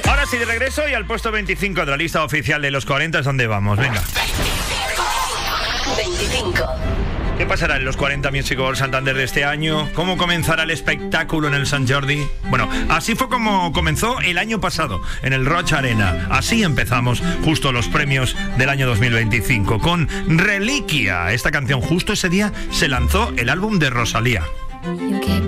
Ahora sí, de regreso y al puesto 25 de la lista oficial de los 40 es donde vamos. Venga. 25. ¿Qué pasará en los 40 Music Awards Santander de este año? ¿Cómo comenzará el espectáculo en el Sant Jordi? Bueno, así fue como comenzó el año pasado, en el Roig Arena. Así empezamos justo los premios del año 2025, con Reliquia. Esta canción, justo ese día, se lanzó el álbum de Rosalía.